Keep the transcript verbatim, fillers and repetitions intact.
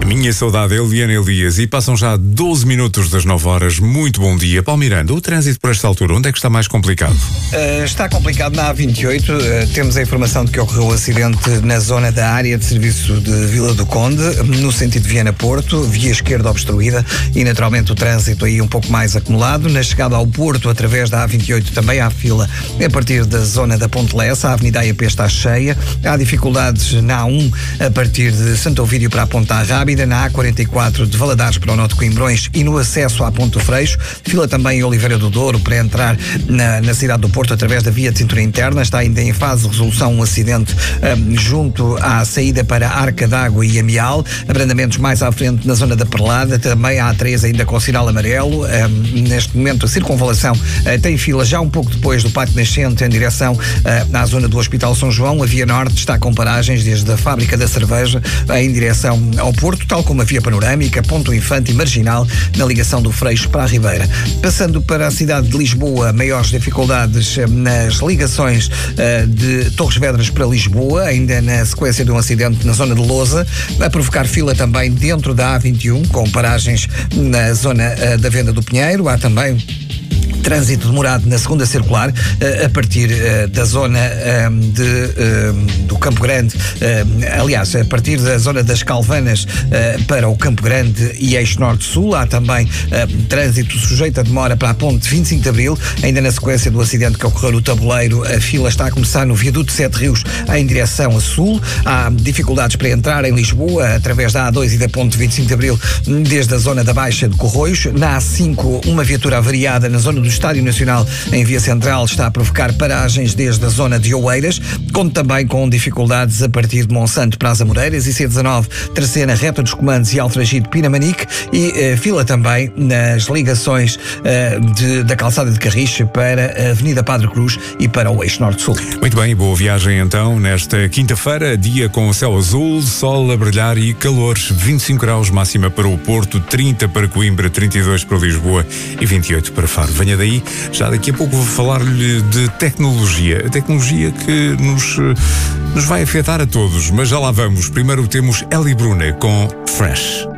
Minha saudade é Eliana Elias e passam já doze minutos das nove horas. Muito bom dia. Paulo Miranda, o trânsito por esta altura, onde é que está mais complicado? Uh, está complicado na A vinte e oito. Uh, temos a informação de que ocorreu um acidente na zona da área de serviço de Vila do Conde, no sentido Viana-Porto, via esquerda obstruída e naturalmente o trânsito aí um pouco mais acumulado. Na chegada ao Porto, através da A vinte e oito, também há fila a partir da zona da Ponte Lessa. A Avenida A I A P está cheia. Há dificuldades na A um a partir de Santo Ovídio para a Ponta Rábida, na A quarenta e quatro de Valadares para o Norte de Coimbrões e no acesso à Ponte do Freixo. Fila também em Oliveira do Douro para entrar na, na cidade do Porto através da via de cintura interna. Está ainda em fase de resolução um acidente um, junto à saída para a Arca d'Água e Amial. Abrandamentos mais à frente na zona da Perlada. Também a A três ainda com sinal amarelo. Um, neste momento a circunvalação uh, tem fila já um pouco depois do Parque Nascente em direção uh, à zona do Hospital São João. A Via Norte está com paragens desde a Fábrica da Cerveja uh, em direção ao Porto, tal como a Via Panorâmica, Ponto Infante e Marginal na ligação do Freixo para a Ribeira. Passando para a cidade de Lisboa, maiores dificuldades nas ligações uh, de Torres Vedras para Lisboa, ainda na sequência de um acidente na zona de Lousa, a provocar fila também dentro da A vinte e um, com paragens na zona uh, da Venda do Pinheiro. Há também trânsito demorado na segunda circular, a partir da zona de, do Campo Grande, aliás, a partir da zona das Calvanas para o Campo Grande e eixo norte-sul. Há também trânsito sujeito a demora para a ponte vinte e cinco de Abril, ainda na sequência do acidente que ocorreu no Tabuleiro. A fila está a começar no viaduto Sete Rios em direção a sul. Há dificuldades para entrar em Lisboa através da A dois e da ponte vinte e cinco de Abril desde a zona da Baixa de Corroios. Na A cinco, uma viatura avariada na zona do Estádio Nacional em via central está a provocar paragens desde a zona de Oeiras, conto também com dificuldades a partir de Monsanto para as Amoreiras e C dezanove, terceira reta dos comandos e Alfragide Pinamanique e uh, fila também nas ligações uh, de, da calçada de Carriche para a Avenida Padre Cruz e para o eixo norte-sul. Muito bem, boa viagem então nesta quinta-feira, dia com o céu azul, sol a brilhar e calor, vinte e cinco graus máxima para o Porto, trinta para Coimbra, trinta e dois para Lisboa e vinte e oito para Faro. Venha daí. Já daqui a pouco vou falar-lhe de tecnologia. A tecnologia que nos, nos vai afetar a todos, mas já lá vamos. Primeiro temos Ellie Bruna com Fresh.